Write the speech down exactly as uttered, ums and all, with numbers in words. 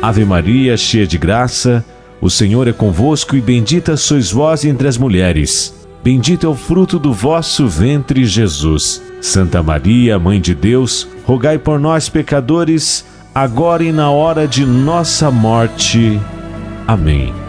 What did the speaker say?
Ave Maria, cheia de graça, o Senhor é convosco e bendita sois vós entre as mulheres. Bendito é o fruto do vosso ventre, Jesus. Santa Maria, Mãe de Deus, rogai por nós, pecadores, agora e na hora de nossa morte. Amém.